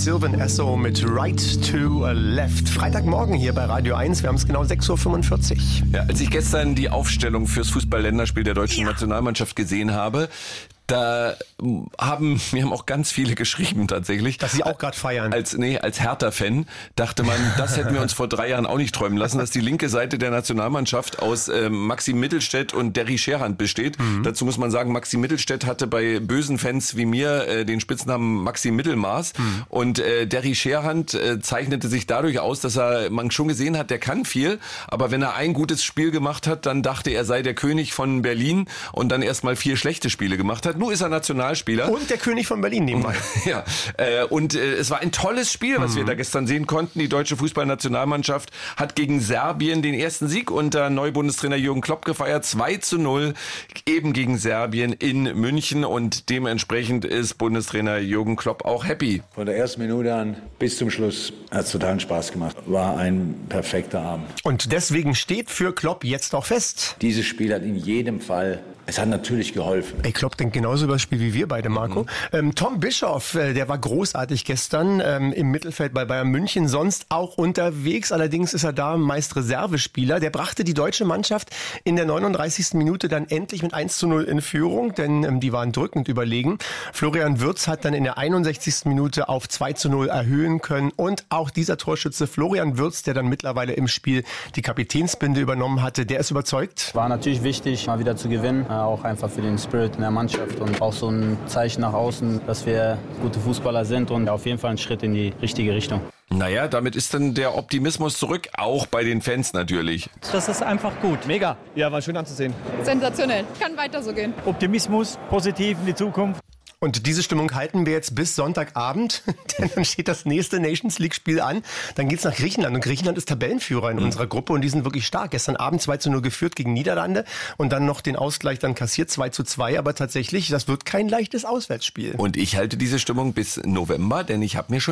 Sylvan Esso mit Right to Left. Freitagmorgen hier bei Radio 1. Wir haben es genau 6.45 Uhr. Ja, als ich gestern die Aufstellung fürs Fußball-Länderspiel der deutschen Nationalmannschaft gesehen habe, mir haben auch ganz viele geschrieben tatsächlich. Dass sie auch gerade feiern. Als Hertha-Fan dachte man, das hätten wir uns vor 3 Jahren auch nicht träumen lassen, dass die linke Seite der Nationalmannschaft aus Maxim Mittelstädt und Derry Scherhand besteht. Dazu muss man sagen, Maxim Mittelstädt hatte bei bösen Fans wie mir den Spitznamen Maxim Mittelmaß. Und Derry Scherhand zeichnete sich dadurch aus, dass man schon gesehen hat, der kann viel, aber wenn er ein gutes Spiel gemacht hat, dann dachte er sei der König von Berlin und dann erstmal 4 schlechte Spiele gemacht hat. Nur ist er Nationalspieler. Und der König von Berlin nebenbei. Ja, es war ein tolles Spiel, was wir da gestern sehen konnten. Die deutsche Fußballnationalmannschaft hat gegen Serbien den ersten Sieg unter Neubundestrainer Jürgen Klopp gefeiert. 2:0 eben gegen Serbien in München und dementsprechend ist Bundestrainer Jürgen Klopp auch happy. Von der ersten Minute an bis zum Schluss hat es totalen Spaß gemacht. War ein perfekter Abend. Und deswegen steht für Klopp jetzt auch fest. Dieses Spiel hat in jedem Fall, es hat natürlich geholfen. Ey, Klopp denkt genauso über das Spiel wie wir beide, Marco. Tom Bischoff, der war großartig gestern im Mittelfeld bei Bayern München, sonst auch unterwegs. Allerdings ist er da meist Reservespieler. Der brachte die deutsche Mannschaft in der 39. Minute dann endlich mit 1:0 in Führung, denn die waren drückend überlegen. Florian Wirtz hat dann in der 61. Minute auf 2:0 erhöhen können. Und auch dieser Torschütze Florian Wirtz, der dann mittlerweile im Spiel die Kapitänsbinde übernommen hatte, der ist überzeugt. War natürlich wichtig, mal wieder zu gewinnen. Auch einfach für den Spirit in der Mannschaft und auch so ein Zeichen nach außen, dass wir gute Fußballer sind und auf jeden Fall ein Schritt in die richtige Richtung. Naja, damit ist dann der Optimismus zurück, auch bei den Fans natürlich. Das ist einfach gut. Mega. Ja, war schön anzusehen. Sensationell. Kann weiter so gehen. Optimismus, positiv in die Zukunft. Und diese Stimmung halten wir jetzt bis Sonntagabend, denn dann steht das nächste Nations League-Spiel an. Dann geht's nach Griechenland und Griechenland ist Tabellenführer in unserer Gruppe und die sind wirklich stark. Gestern Abend 2:0 geführt gegen Niederlande und dann noch den Ausgleich dann kassiert 2:2. Aber tatsächlich, das wird kein leichtes Auswärtsspiel. Und ich halte diese Stimmung bis November, denn ich habe mir schon